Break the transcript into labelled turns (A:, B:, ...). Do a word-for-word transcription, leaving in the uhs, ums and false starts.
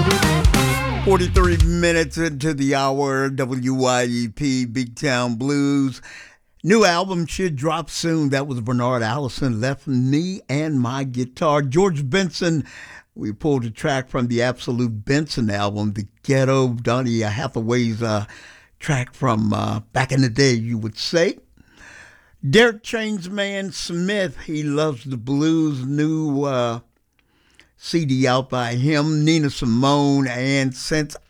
A: forty-three minutes into the hour, W Y E P, Big Town Blues. New album should drop soon. That was Bernard Allison, Left Me and My Guitar. George Benson, we pulled a track from the Absolute Benson album, The Ghetto, Donny Hathaway's uh, track from uh, back in the day, you would say. Derek Chainsman Smith, He Loves the Blues, new uh, C D out by him. Nina Simone, and Since